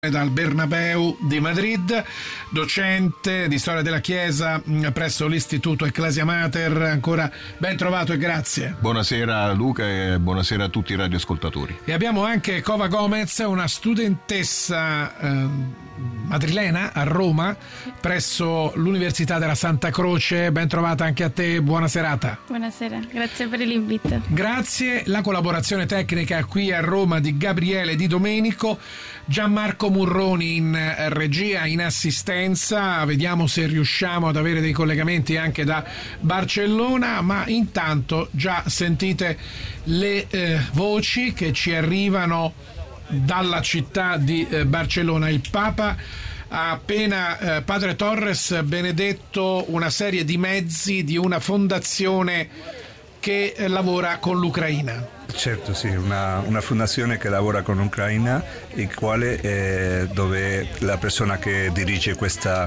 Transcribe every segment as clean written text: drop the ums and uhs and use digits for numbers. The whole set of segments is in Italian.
dal Bernabéu di Madrid, docente di storia della Chiesa presso l'Istituto Ecclesia Mater. Ancora ben trovato e grazie. Buonasera Luca e buonasera a tutti i radioascoltatori. E abbiamo anche Cova Gomez, una studentessa madrilena a Roma presso l'Università della Santa Croce. Ben trovata anche a te, buona serata. Buonasera, grazie per l'invito. Grazie. La collaborazione tecnica qui a Roma di Gabriele Di Domenico, Gianmarco Murroni in regia, in assistenza. Vediamo se riusciamo ad avere dei collegamenti anche da Barcellona, ma intanto già sentite le voci che ci arrivano dalla città di Barcellona. Il Papa ha appena, Padre Torres, benedetto una serie di mezzi di una fondazione che lavora con l'Ucraina. Certo, sì, una fondazione che lavora con l'Ucraina, il quale dove la persona che dirige questa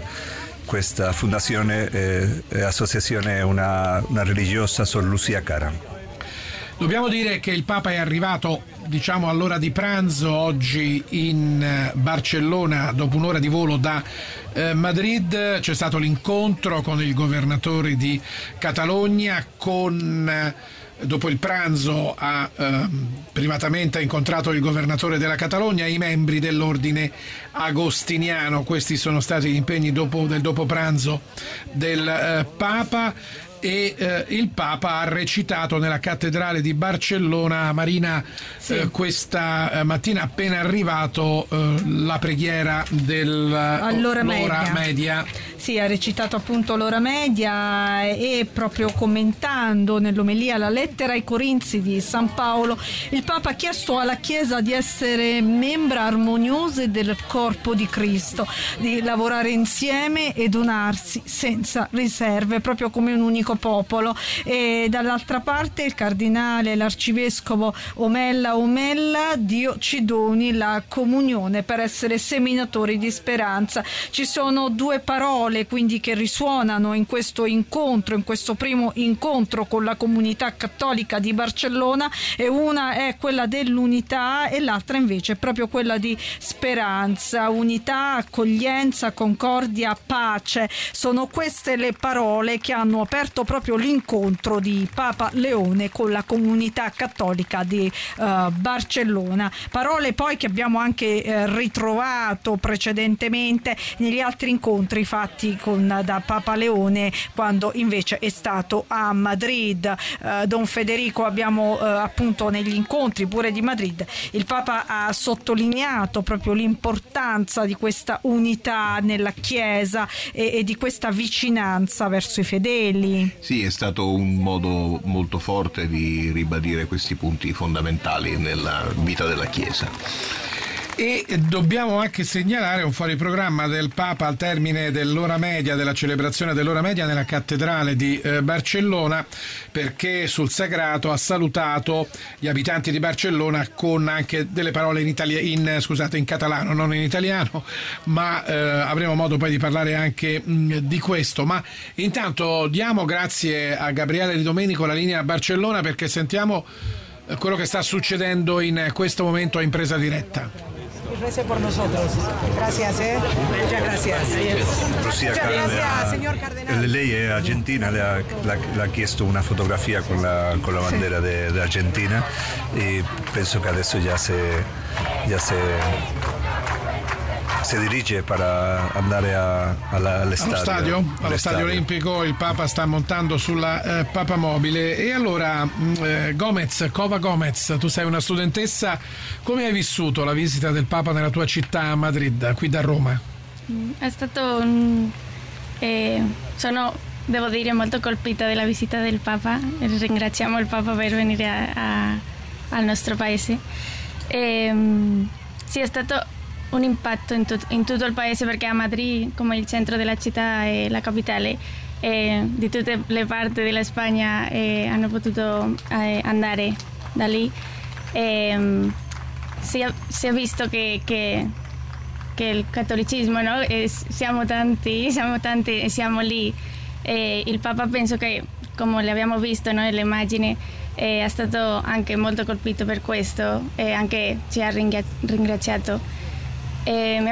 fondazione associazione è una religiosa, Sor Lucia Karam. Dobbiamo dire che il Papa è arrivato, diciamo, all'ora di pranzo oggi in Barcellona, dopo un'ora di volo da Madrid. C'è stato l'incontro con il governatore di Catalogna, dopo il pranzo ha privatamente incontrato il governatore della Catalogna e i membri dell'ordine agostiniano. Questi sono stati gli impegni del dopo pranzo del Papa. E il Papa ha recitato nella cattedrale di Barcellona, Marina, sì, questa mattina appena arrivato, la preghiera dell'ora media. Sì, ha recitato appunto l'ora media e proprio commentando nell'omelia la lettera ai Corinzi di San Paolo, il Papa ha chiesto alla Chiesa di essere membra armoniose del corpo di Cristo, di lavorare insieme e donarsi senza riserve, proprio come un unico popolo. E dall'altra parte il cardinale, l'arcivescovo Omella, Dio ci doni la comunione per essere seminatori di speranza. Ci sono due parole quindi che risuonano in questo incontro, in questo primo incontro con la comunità cattolica di Barcellona, e una è quella dell'unità e l'altra invece è proprio quella di speranza. Unità, accoglienza, concordia, pace. Sono queste le parole che hanno aperto proprio l'incontro di Papa Leone con la comunità cattolica di Barcellona. Parole poi che abbiamo anche ritrovato precedentemente negli altri incontri fatti da Papa Leone quando invece è stato a Madrid. Don Federico, abbiamo appunto negli incontri pure di Madrid, il Papa ha sottolineato proprio l'importanza di questa unità nella Chiesa e di questa vicinanza verso i fedeli. Sì, è stato un modo molto forte di ribadire questi punti fondamentali nella vita della Chiesa. E dobbiamo anche segnalare un fuoriprogramma del Papa al termine dell'ora media, della celebrazione dell'ora media nella cattedrale di Barcellona, perché sul sagrato ha salutato gli abitanti di Barcellona con anche delle parole in catalano, non in italiano, ma avremo modo poi di parlare anche di questo. Ma intanto diamo, grazie a Gabriele Di Domenico, la linea a Barcellona perché sentiamo quello che sta succedendo in questo momento in presa diretta. Gracias por nosotros. Gracias, Muchas gracias. Gracias, signor Cardenale. Lei è argentina, le ha chiesto una fotografia con la bandera dell'Argentina e penso che adesso ya se dirige per andare allo stadio olimpico. Il Papa sta montando sulla papamobile. E allora Cova Gomez, tu sei una studentessa, come hai vissuto la visita del Papa nella tua città a Madrid, qui da Roma? È stato devo dire, molto colpita della visita del Papa. Ringraziamo il Papa per venire al nostro paese. Sì, è stato un impatto in tutto il paese, perché a Madrid, come il centro della città e la capitale, di tutte le parti della Spagna hanno potuto andare da lì. Si è visto che il cattolicesimo, no? Siamo tanti e siamo lì. Il Papa, penso che, come l'abbiamo visto, no, nelle immagini, è stato anche molto colpito per questo e anche ci ha ringraziato.